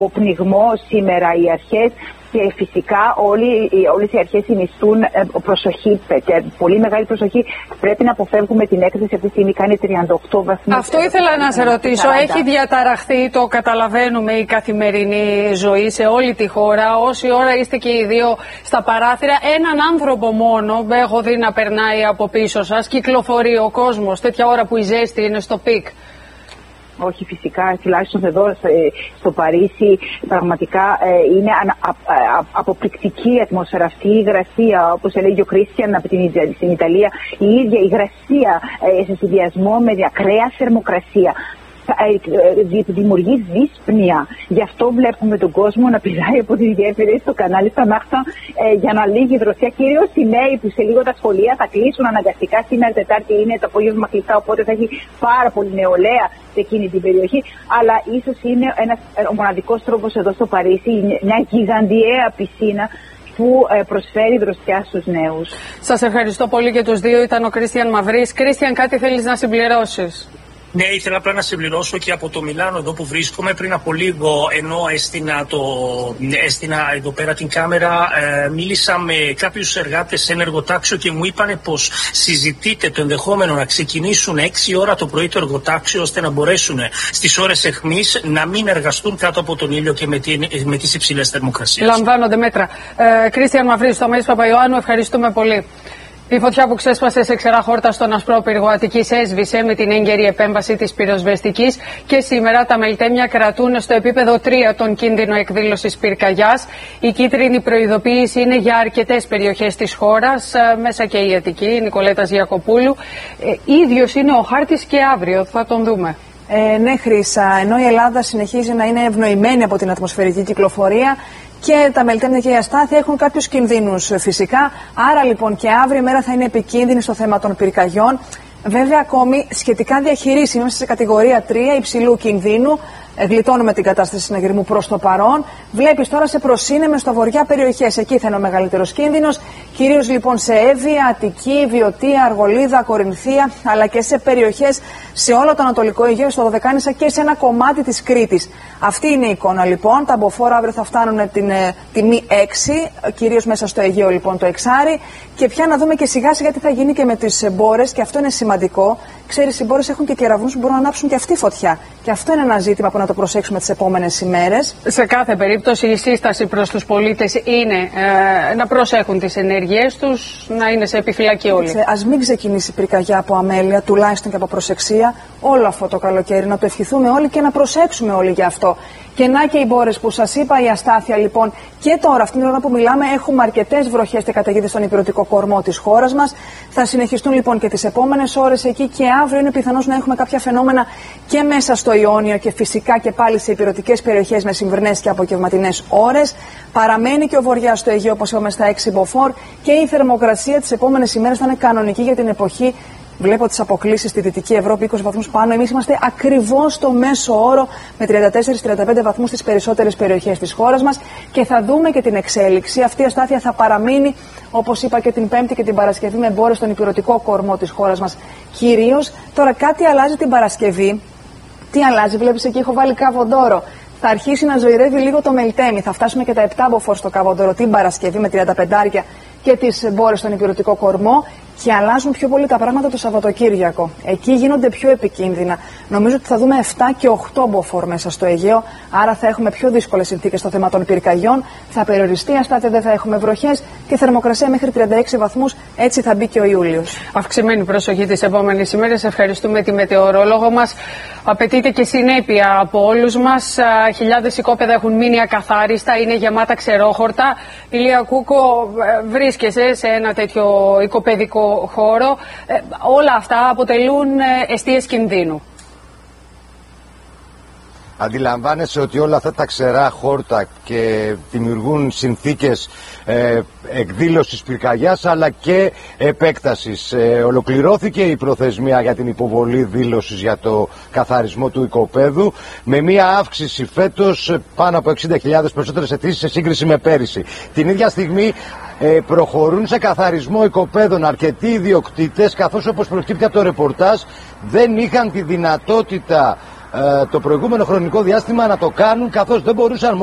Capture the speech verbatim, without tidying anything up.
πνιγμό σήμερα οι αρχές. Και φυσικά όλοι, όλες οι αρχές συνιστούν προσοχή και πολύ μεγάλη προσοχή. Πρέπει να αποφεύγουμε την έκθεση αυτή τη στιγμή, κάνει τριάντα οκτώ βαθμούς. Αυτό ήθελα να σε ρωτήσω. σαράντα. Έχει διαταραχθεί, το καταλαβαίνουμε, η καθημερινή ζωή σε όλη τη χώρα. Όση ώρα είστε και οι δύο στα παράθυρα, έναν άνθρωπο μόνο έχω δει να περνάει από πίσω σας. Κυκλοφορεί ο κόσμος τέτοια ώρα που η ζέστη είναι στο πικ? Όχι, φυσικά, τουλάχιστον εδώ στο Παρίσι πραγματικά ε, είναι ανα, α, α, αποπληκτική η ατμόσφαιρα αυτή, η υγρασία, όπως έλεγε ο Κρίστιαν από την, στην Ιταλία, η ίδια η υγρασία ε, σε συνδυασμό με ακραία θερμοκρασία δημιουργεί δύσπνοια. Γι' αυτό βλέπουμε τον κόσμο να πηδάει από τη γέφυρα στο κανάλι στα Μάχτα ε, για να λύγει η δροσιά. Κυρίως οι νέοι που σε λίγο τα σχολεία θα κλείσουν αναγκαστικά. Σήμερα Τετάρτη είναι το απόγευμα κλειστά, οπότε θα έχει πάρα πολύ νεολαία σε εκείνη την περιοχή. Αλλά ίσως είναι ένας, ο μοναδικός τρόπος εδώ στο Παρίσι, μια γιγαντιαία πισίνα που προσφέρει δροσιά στους νέους. Σας ευχαριστώ πολύ και τους δύο. Ήταν ο Κρίστιαν Μαυρής. Κρίστιαν, κάτι θέλεις να συμπληρώσεις? Ναι, ήθελα απλά να συμπληρώσω και από το Μιλάνο εδώ που βρίσκομαι πριν από λίγο, ενώ έστεινα, το, έστεινα εδώ πέρα την κάμερα, ε, μίλησα με κάποιους εργάτες σε ένα εργοτάξιο και μου είπανε πως συζητείται το ενδεχόμενο να ξεκινήσουν έξι ώρα το πρωί το εργοτάξιο, ώστε να μπορέσουν στις ώρες αιχμής να μην εργαστούν κάτω από τον ήλιο και με, την, με τις υψηλές θερμοκρασίες. Λαμβάνονται μέτρα. Ε, Κρίστιαν Μαυρής, στο Μέης Παπαϊωάννου, ευχαριστούμε πολύ. Η φωτιά που ξέσπασε σε ξερά χόρτα στον Ασπρόπυργο Αττικής έσβησε με την έγκαιρη επέμβαση της πυροσβεστικής και σήμερα τα μελτέμια κρατούν στο επίπεδο τρία τον κίνδυνο εκδήλωσης πυρκαγιάς. Η κίτρινη προειδοποίηση είναι για αρκετές περιοχές της χώρας, μέσα και η Αττική, η Νικολέτας Γιακοπούλου. Ε, ίδιος είναι ο χάρτης και αύριο, θα τον δούμε. Ε, ναι, Χρύσα, ενώ η Ελλάδα συνεχίζει να είναι ευνοημένη από την ατμοσφαιρική κυκλοφορία, και τα μελτέμια και η αστάθεια έχουν κάποιους κινδύνους φυσικά. Άρα λοιπόν και αύριο η μέρα θα είναι επικίνδυνη στο θέμα των πυρκαγιών. Βέβαια, ακόμη σχετικά διαχειρίσιμη, είμαστε σε κατηγορία τρία υψηλού κινδύνου. Γλιτώνουμε την κατάσταση συναγερμού προς το παρόν. Βλέπεις τώρα σε προσύνεμες στο βορειά περιοχές. Εκεί θα είναι ο μεγαλύτερος κίνδυνος. Κυρίως λοιπόν σε Εύβοια, Αττική, Βιωτία, Αργολίδα, Κορινθία, αλλά και σε περιοχές σε όλο το Ανατολικό Αιγαίο, στο Δωδεκάνησα και σε ένα κομμάτι της Κρήτης. Αυτή είναι η εικόνα λοιπόν. Τα μποφόρ αύριο θα φτάνουν την ε, τιμή έξι, κυρίως μέσα στο Αιγαίο λοιπόν το εξάρι. Και πια να δούμε και σιγά σιγά τι θα γίνει και με τις μπόρες, και αυτό είναι σημαντικό. Ξέρεις, οι μπόρες έχουν και κεραυνούς που μπορούν να ανάψουν και αυτή φωτιά. Και αυτό είναι ένα ζήτημα που να το προσέξουμε τις επόμενες ημέρες. Σε κάθε περίπτωση η σύσταση προς τους πολίτες είναι ε, να προσέχουν τις ενέργειές τους, να είναι σε επιφυλακή όλοι. Ας μην ξεκινήσει πυρκαγιά από αμέλεια, τουλάχιστον και από προσεξία, όλο αυτό το καλοκαίρι. Να το ευχηθούμε όλοι και να προσέξουμε όλοι γι' αυτό. Και να και οι μπόρες που σας είπα, η αστάθεια λοιπόν. Και τώρα, αυτήν την ώρα που μιλάμε, έχουμε αρκετές βροχές και καταιγίδες στον ηπειρωτικό κορμό της χώρας μας. Θα συνεχιστούν λοιπόν και τις επόμενες ώρες εκεί, και αύριο είναι πιθανώς να έχουμε κάποια φαινόμενα και μέσα στο Ιόνιο και φυσικά και πάλι σε ηπειρωτικές περιοχές με σημερινές και απογευματινές ώρες. Παραμένει και ο βορειάς στο Αιγαίο, όπως είπαμε, στα έξι μποφόρ, και η θερμοκρασία τις επόμενες ημέρες θα είναι κανονική για την εποχή. Βλέπω τις αποκλίσεις στη Δυτική Ευρώπη, είκοσι βαθμούς πάνω. Εμείς είμαστε ακριβώς στο μέσο όρο, με τριάντα τέσσερα με τριάντα πέντε βαθμούς στις περισσότερες περιοχές της χώρας μας. Και θα δούμε και την εξέλιξη. Αυτή η αστάθεια θα παραμείνει, όπως είπα, και την Πέμπτη και την Παρασκευή, με μπόρες στον ηπειρωτικό κορμό της χώρας μας κυρίως. Τώρα κάτι αλλάζει την Παρασκευή. Τι αλλάζει? Βλέπεις εκεί έχω βάλει Κάβο-Ντόρο. Θα αρχίσει να ζωηρεύει λίγο το μελτέμι. Θα φτάσουμε και τα επτά μποφόρ στο Κάβο-Ντόρο την Παρασκευή με τριάντα πέντε και τις μπόρες στον ηπειρωτικό κορμό. Και αλλάζουν πιο πολύ τα πράγματα το Σαββατοκύριακο. Εκεί γίνονται πιο επικίνδυνα. Νομίζω ότι θα δούμε επτά και οκτώ μποφόρ μέσα στο Αιγαίο. Άρα θα έχουμε πιο δύσκολες συνθήκες στο θέμα των πυρκαγιών. Θα περιοριστεί η αστάθεια, δεν θα έχουμε βροχές και θερμοκρασία μέχρι τριάντα έξι βαθμούς. Έτσι θα μπει και ο Ιούλιος. Αυξημένη προσοχή τις επόμενες ημέρες. Ευχαριστούμε τη μετεωρόλογο μας. Απαιτείται και συνέπεια από όλους μας. Χιλιάδες οικόπεδα έχουν μείνει ακαθάριστα, είναι γεμάτα ξερόχορτα. Ηλία Κούκο, βρίσκεσαι σε ένα τέτοιο οικοπεδικό χώρο. Ε, όλα αυτά αποτελούν ε, εστίες κινδύνου. Αντιλαμβάνεσαι ότι όλα αυτά τα ξερά χόρτα και δημιουργούν συνθήκες ε, εκδήλωσης πυρκαγιάς αλλά και επέκτασης. Ε, ολοκληρώθηκε η προθεσμία για την υποβολή δήλωσης για το καθαρισμό του οικοπαίδου, με μία αύξηση φέτος πάνω από εξήντα χιλιάδες περισσότερες αιτήσεις σε σύγκριση με πέρυσι. Την ίδια στιγμή ε, προχωρούν σε καθαρισμό οικοπαίδων αρκετοί ιδιοκτήτες, καθώς όπως προκύπτει από το ρεπορτάζ δεν είχαν τη δυνατότητα το προηγούμενο χρονικό διάστημα να το κάνουν, καθώς δεν μπορούσαν